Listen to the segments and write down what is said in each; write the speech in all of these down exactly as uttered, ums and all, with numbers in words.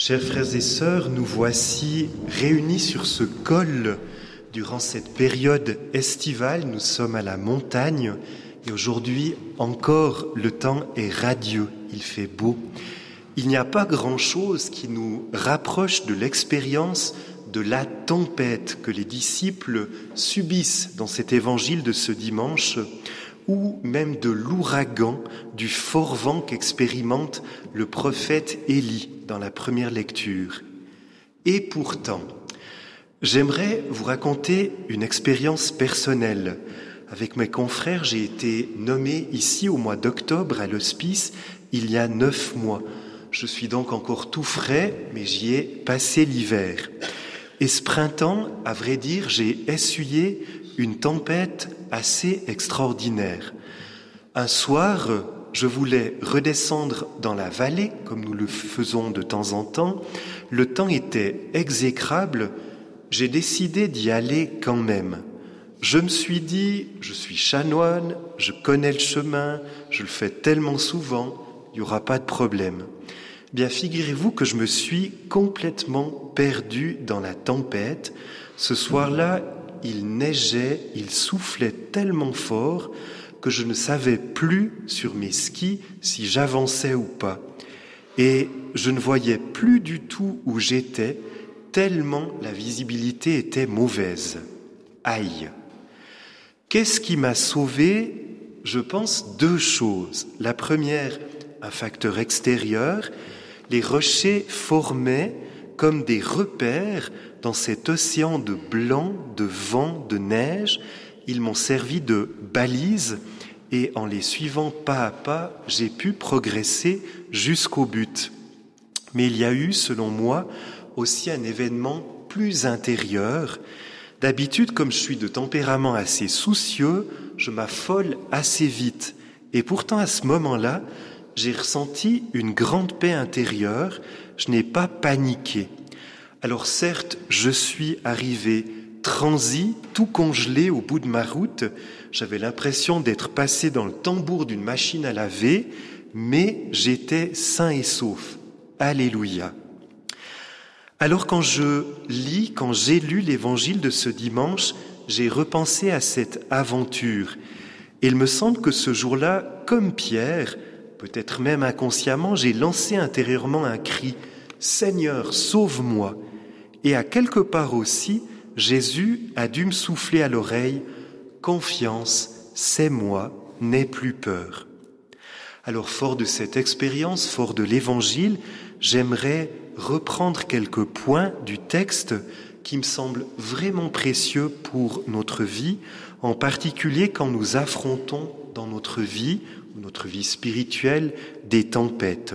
Chers frères et sœurs, nous voici réunis sur ce col durant cette période estivale. Nous sommes à la montagne et aujourd'hui encore le temps est radieux, il fait beau. Il n'y a pas grand-chose qui nous rapproche de l'expérience de la tempête que les disciples subissent dans cet évangile de ce dimanche, ou même de l'ouragan, du fort vent qu'expérimente le prophète Élie dans la première lecture. Et pourtant, j'aimerais vous raconter une expérience personnelle. Avec mes confrères, j'ai été nommé ici au mois d'octobre à l'hospice il y a neuf mois. Je suis donc encore tout frais, mais j'y ai passé l'hiver. Et ce printemps, à vrai dire, j'ai essuyé une tempête assez extraordinaire. Un soir, je voulais redescendre dans la vallée, comme nous le faisons de temps en temps. Le temps était exécrable. J'ai décidé d'y aller quand même. Je me suis dit, je suis chanoine, je connais le chemin, je le fais tellement souvent, il n'y aura pas de problème. Bien, figurez-vous que je me suis complètement perdu dans la tempête. Ce soir-là, il neigeait, il soufflait tellement fort que je ne savais plus sur mes skis si j'avançais ou pas. Et je ne voyais plus du tout où j'étais, tellement la visibilité était mauvaise. Aïe! Qu'est-ce qui m'a sauvé? Je pense deux choses. La première, un facteur extérieur. Les rochers formaient comme des repères dans cet océan de blanc, de vent, de neige. Ils m'ont servi de balise et en les suivant pas à pas, j'ai pu progresser jusqu'au but. Mais il y a eu, selon moi, aussi un événement plus intérieur. D'habitude, comme je suis de tempérament assez soucieux, je m'affole assez vite. Et pourtant, à ce moment-là, j'ai ressenti une grande paix intérieure. Je n'ai pas paniqué. Alors certes, je suis arrivé transi, tout congelé au bout de ma route. J'avais l'impression d'être passé dans le tambour d'une machine à laver, mais j'étais sain et sauf. Alléluia. Alors quand je lis, quand j'ai lu l'évangile de ce dimanche, j'ai repensé à cette aventure. Et il me semble que ce jour-là, comme Pierre, peut-être même inconsciemment, j'ai lancé intérieurement un cri « Seigneur, sauve-moi !» Et à quelque part aussi, Jésus a dû me souffler à l'oreille « Confiance, c'est moi, n'aie plus peur ». Alors fort de cette expérience, fort de l'Évangile, j'aimerais reprendre quelques points du texte qui me semblent vraiment précieux pour notre vie, en particulier quand nous affrontons dans notre vie, notre vie spirituelle, des tempêtes.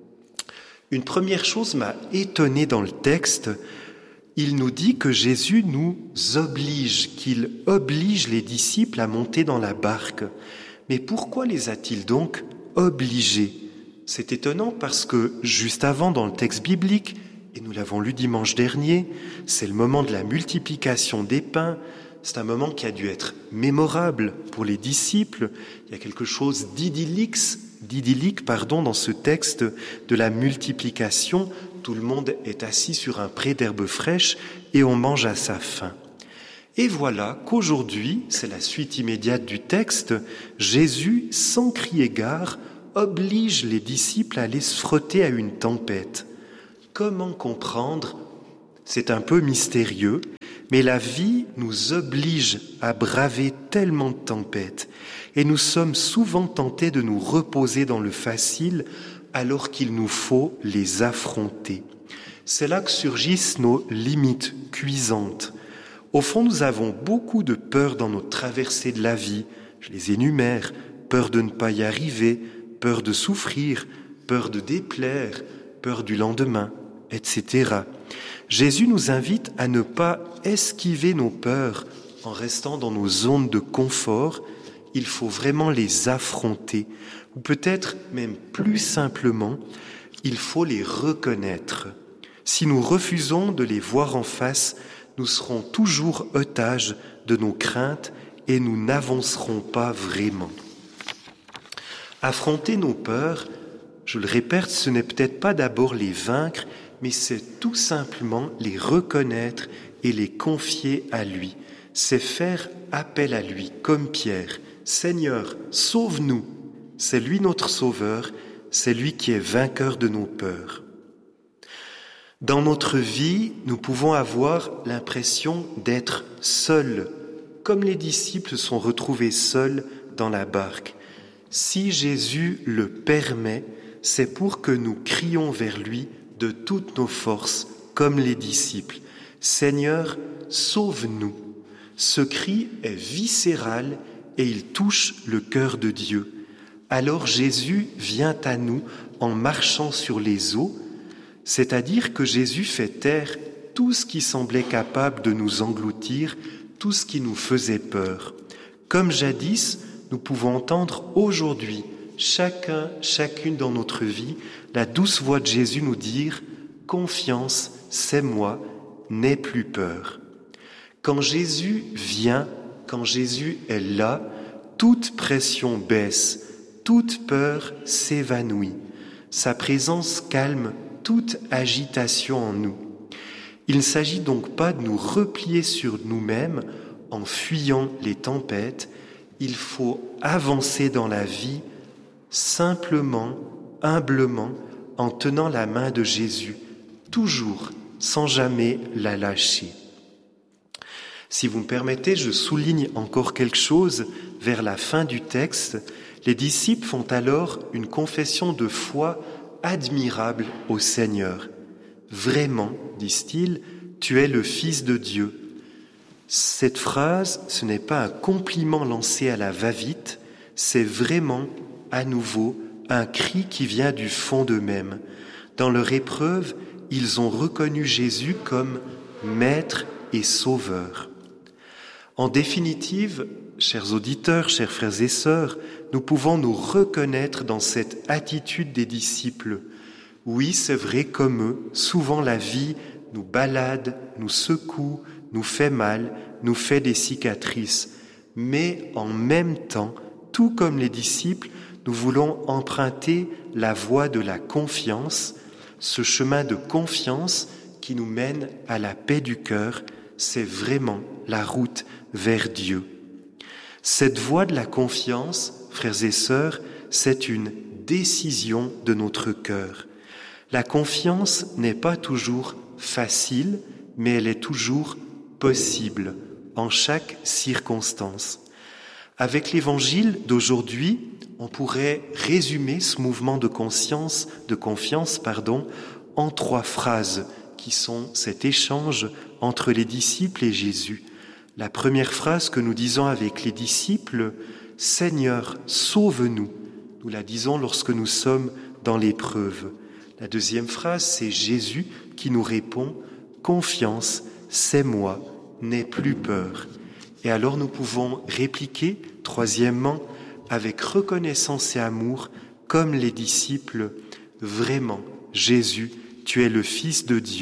Une première chose m'a étonné dans le texte. Il nous dit que Jésus nous oblige, qu'il oblige les disciples à monter dans la barque. Mais pourquoi les a-t-il donc obligés? C'est étonnant parce que juste avant, dans le texte biblique, et nous l'avons lu dimanche dernier, c'est le moment de la multiplication des pains. C'est un moment qui a dû être mémorable pour les disciples. Il y a quelque chose d'idyllique, d'idyllique pardon, dans ce texte de la multiplication. Tout le monde est assis sur un pré d'herbes fraîches et on mange à sa faim. Et voilà qu'aujourd'hui, c'est la suite immédiate du texte, Jésus, sans crier gare, oblige les disciples à aller se frotter à une tempête. Comment comprendre? C'est un peu mystérieux, mais la vie nous oblige à braver tellement de tempêtes et nous sommes souvent tentés de nous reposer dans le facile alors qu'il nous faut les affronter. C'est là que surgissent nos limites cuisantes. Au fond, nous avons beaucoup de peur dans notre traversée de la vie. Je les énumère. Peur de ne pas y arriver, peur de souffrir, peur de déplaire, peur du lendemain, et cetera. Jésus nous invite à ne pas esquiver nos peurs en restant dans nos zones de confort. Il faut vraiment les affronter. Ou peut-être même plus simplement, il faut les reconnaître. Si nous refusons de les voir en face, nous serons toujours otages de nos craintes et nous n'avancerons pas vraiment. Affronter nos peurs, je le répète, ce n'est peut-être pas d'abord les vaincre, mais c'est tout simplement les reconnaître et les confier à lui. C'est faire appel à lui, comme Pierre. Seigneur, sauve-nous. C'est lui notre sauveur, c'est lui qui est vainqueur de nos peurs. Dans notre vie, nous pouvons avoir l'impression d'être seuls, comme les disciples se sont retrouvés seuls dans la barque. Si Jésus le permet, c'est pour que nous crions vers lui de toutes nos forces, comme les disciples. Seigneur, sauve-nous. Ce cri est viscéral et il touche le cœur de Dieu. Alors Jésus vient à nous en marchant sur les eaux, c'est-à-dire que Jésus fait taire tout ce qui semblait capable de nous engloutir, tout ce qui nous faisait peur. Comme jadis, nous pouvons entendre aujourd'hui, chacun, chacune dans notre vie, la douce voix de Jésus nous dire « Confiance, c'est moi, n'aie plus peur ». Quand Jésus vient, quand Jésus est là, toute pression baisse, toute peur s'évanouit. Sa présence calme toute agitation en nous. Il ne s'agit donc pas de nous replier sur nous-mêmes en fuyant les tempêtes. Il faut avancer dans la vie simplement, humblement, en tenant la main de Jésus, toujours, sans jamais la lâcher. Si vous me permettez, je souligne encore quelque chose vers la fin du texte. Les disciples font alors une confession de foi admirable au Seigneur. Vraiment, disent-ils, tu es le Fils de Dieu. Cette phrase, ce n'est pas un compliment lancé à la va-vite, c'est vraiment, à nouveau, un cri qui vient du fond d'eux-mêmes. Dans leur épreuve, ils ont reconnu Jésus comme Maître et Sauveur. En définitive, chers auditeurs, chers frères et sœurs, nous pouvons nous reconnaître dans cette attitude des disciples. Oui, c'est vrai, comme eux, souvent la vie nous balade, nous secoue, nous fait mal, nous fait des cicatrices. Mais en même temps, tout comme les disciples, nous voulons emprunter la voie de la confiance, ce chemin de confiance qui nous mène à la paix du cœur. C'est vraiment la route vers Dieu. Cette voie de la confiance, frères et sœurs, c'est une décision de notre cœur. La confiance n'est pas toujours facile, mais elle est toujours possible en chaque circonstance. Avec l'évangile d'aujourd'hui, on pourrait résumer ce mouvement de conscience, de confiance, pardon, en trois phrases qui sont cet échange entre les disciples et Jésus. La première phrase que nous disons avec les disciples, « Seigneur, sauve-nous », nous la disons lorsque nous sommes dans l'épreuve. La deuxième phrase, c'est Jésus qui nous répond, « Confiance, c'est moi, n'aie plus peur ». Et alors nous pouvons répliquer, troisièmement, avec reconnaissance et amour, comme les disciples, « Vraiment, Jésus, tu es le Fils de Dieu ».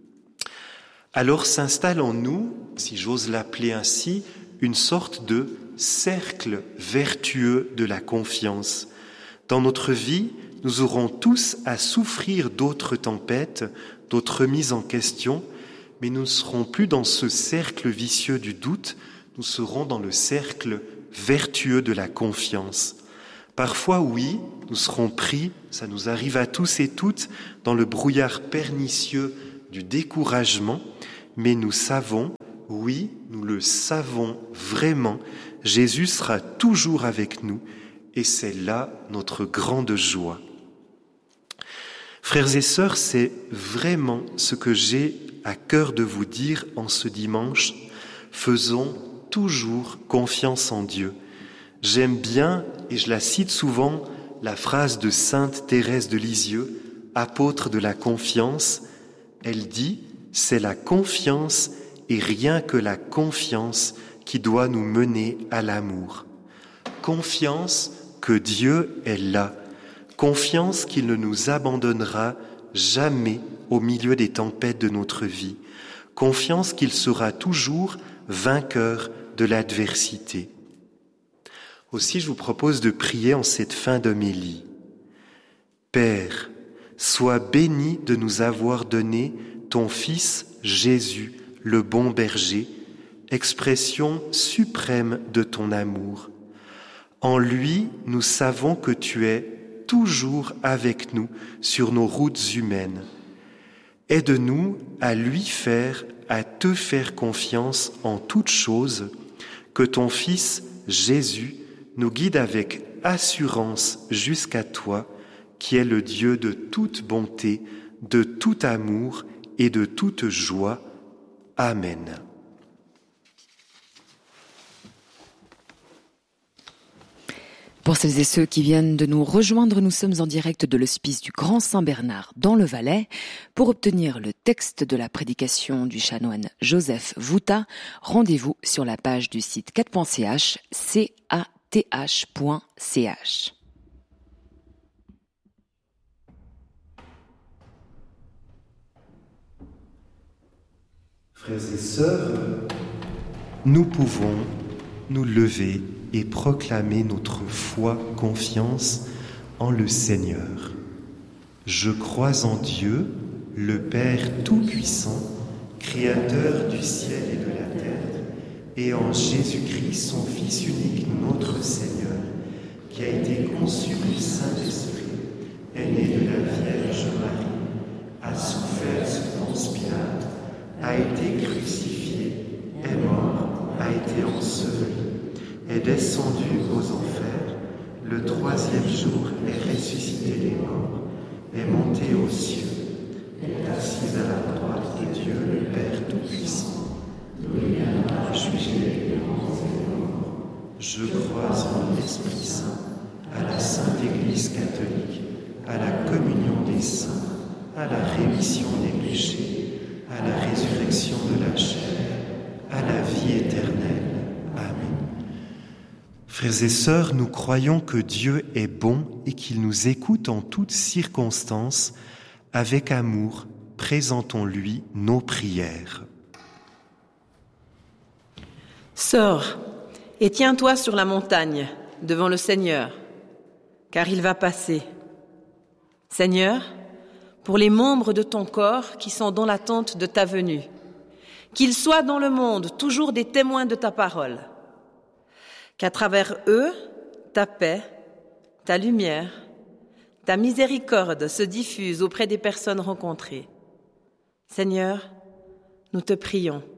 Alors s'installe en nous, si j'ose l'appeler ainsi, une sorte de cercle vertueux de la confiance. Dans notre vie, nous aurons tous à souffrir d'autres tempêtes, d'autres remises en question, mais nous ne serons plus dans ce cercle vicieux du doute, nous serons dans le cercle vertueux de la confiance. Parfois, oui, nous serons pris, ça nous arrive à tous et toutes, dans le brouillard pernicieux du découragement, mais nous savons, oui, nous le savons vraiment, Jésus sera toujours avec nous et c'est là notre grande joie. Frères et sœurs, c'est vraiment ce que j'ai à cœur de vous dire en ce dimanche. Faisons toujours confiance en Dieu. J'aime bien, et je la cite souvent, la phrase de sainte Thérèse de Lisieux, apôtre de la confiance. Elle dit « C'est la confiance et rien que la confiance qui doit nous mener à l'amour. » Confiance que Dieu est là. Confiance qu'il ne nous abandonnera jamais au milieu des tempêtes de notre vie. Confiance qu'il sera toujours vainqueur de l'adversité. Aussi, je vous propose de prier en cette fin d'homélie. Père, sois béni de nous avoir donné ton Fils Jésus, le bon berger, expression suprême de ton amour. En lui, nous savons que tu es toujours avec nous sur nos routes humaines. Aide-nous à lui faire, à te faire confiance en toutes choses, que ton Fils Jésus nous guide avec assurance jusqu'à toi, qui est le Dieu de toute bonté, de tout amour et de toute joie. Amen. Pour celles et ceux qui viennent de nous rejoindre, nous sommes en direct de l'hospice du Grand Saint-Bernard dans le Valais. Pour obtenir le texte de la prédication du chanoine Joseph Vouta, rendez-vous sur la page du site cat point c h, c a t h point c h. Frères et sœurs, nous pouvons nous lever et proclamer notre foi, confiance en le Seigneur. Je crois en Dieu, le Père Tout-Puissant, Créateur du ciel et de la terre, et en Jésus-Christ, son Fils unique, notre Seigneur, qui a été conçu du Saint-Esprit, est né de la Vierge Marie, a souffert sous Ponce Pilate, a été crucifié, est mort, a été enseveli, est descendu aux enfers, le troisième jour est ressuscité des morts, est monté aux cieux, est assis à la droite de Dieu le Père Tout-Puissant. Je crois en l'Esprit Saint, à la Sainte Église catholique, à la communion des saints, à la rémission des péchés, à la résurrection de la chair, à la vie éternelle. Amen. Frères et sœurs, nous croyons que Dieu est bon et qu'il nous écoute en toutes circonstances. Avec amour, présentons-lui nos prières. Sors et tiens-toi sur la montagne devant le Seigneur, car il va passer. Seigneur, pour les membres de ton corps qui sont dans l'attente de ta venue, qu'ils soient dans le monde toujours des témoins de ta parole, qu'à travers eux, ta paix, ta lumière, ta miséricorde se diffuse auprès des personnes rencontrées. Seigneur, nous te prions.